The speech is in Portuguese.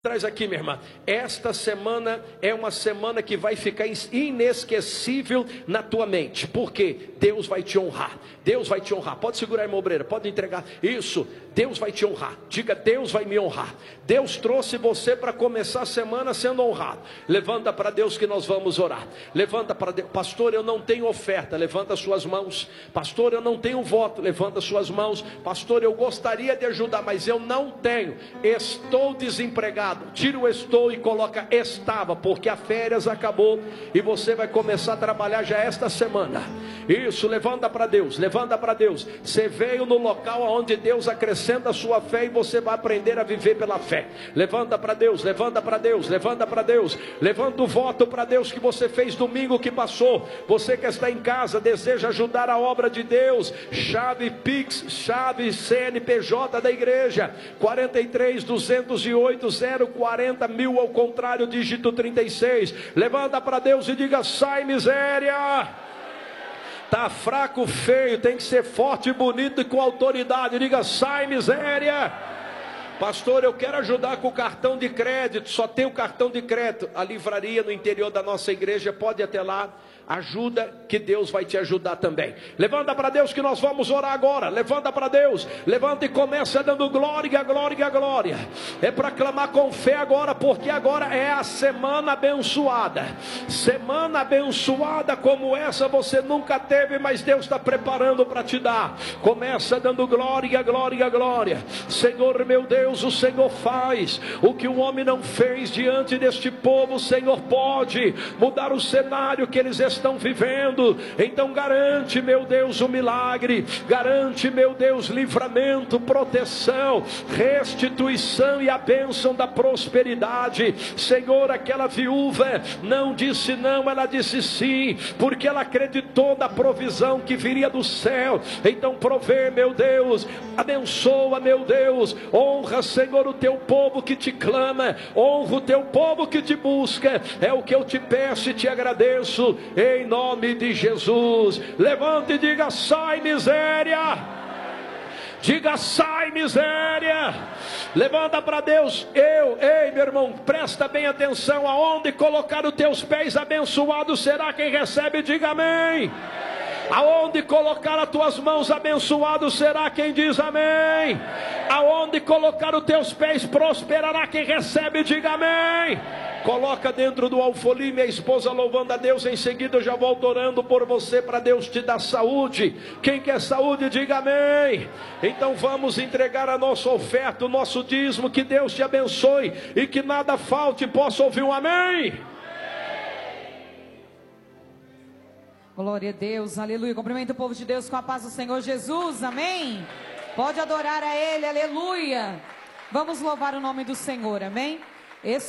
Traz aqui, minha irmã. Esta semana é uma semana que vai ficar inesquecível na tua mente. Porque Deus vai te honrar. Deus vai te honrar. Pode segurar, irmã obreira. Pode entregar. Isso. Deus vai te honrar. Diga: Deus vai me honrar. Deus trouxe você para começar a semana sendo honrado. Levanta para Deus que nós vamos orar. Levanta para Deus. Pastor, eu não tenho oferta. Levanta suas mãos. Pastor, eu não tenho voto. Levanta suas mãos. Pastor, eu gostaria de ajudar, mas eu não tenho. Estou desempregado. Tira o estou e coloca estava, porque a férias acabou e você vai começar a trabalhar já esta semana. Isso, levanta para Deus, levanta para Deus. Você veio no local onde Deus acrescenta a sua fé e você vai aprender a viver pela fé. Levanta para Deus, levanta para Deus, levanta para Deus. Levanta o voto para Deus que você fez domingo que passou. Você que está em casa, deseja ajudar a obra de Deus. Chave Pix, chave CNPJ da igreja, 43-208-040 ao contrário, dígito 36. Levanta para Deus e diga: sai miséria. Tá fraco, feio, tem que ser forte, bonito e com autoridade. Diga: sai miséria. Pastor, eu quero ajudar com o cartão de crédito. Só tem o cartão de crédito. A livraria no interior da nossa igreja, pode ir até lá. Ajuda, que Deus vai te ajudar também. Levanta para Deus que nós vamos orar agora. Levanta para Deus, levanta e começa dando glória, glória, glória. É para clamar com fé agora, porque agora é a semana abençoada. Semana abençoada como essa você nunca teve, mas Deus está preparando para te dar. Começa dando glória, glória, glória. Senhor meu Deus, o Senhor faz o que o homem não fez diante deste povo. O Senhor pode mudar o cenário que eles estão vivendo. Então garante, meu Deus, o milagre. Garante, meu Deus, livramento, proteção, restituição e a bênção da prosperidade. Senhor, aquela viúva não disse não, ela disse sim, porque ela acreditou na provisão que viria do céu. Então provê, meu Deus, abençoa, meu Deus, honra, Senhor, o teu povo que te clama, honra o teu povo que te busca. É o que eu te peço e te agradeço, em nome de Jesus. Levante e diga: sai miséria. Diga: sai miséria. Levanta para Deus. Ei meu irmão, presta bem atenção. Aonde colocar os teus pés, abençoado será quem recebe. Diga amém. Aonde colocar as tuas mãos, abençoado será quem diz amém. Aonde colocar os teus pés, prosperará quem recebe. Diga amém. Coloca dentro do alfolim, minha esposa louvando a Deus. Em seguida eu já volto orando por você, para Deus te dar saúde. Quem quer saúde, diga amém. Então vamos entregar a nossa oferta, o nosso dízimo. Que Deus te abençoe e que nada falte. Posso ouvir um amém? Glória a Deus, aleluia. Cumprimento o povo de Deus com a paz do Senhor Jesus, amém. Pode adorar a Ele, aleluia. Vamos louvar o nome do Senhor, amém.